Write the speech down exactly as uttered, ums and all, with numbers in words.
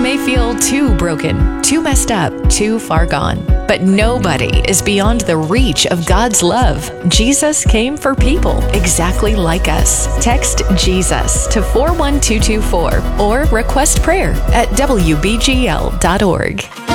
may feel too broken, too messed up, too far gone. But nobody is beyond the reach of God's love. Jesus came for people exactly like us. Text Jesus to four one two two four or request prayer at W B G L dot org.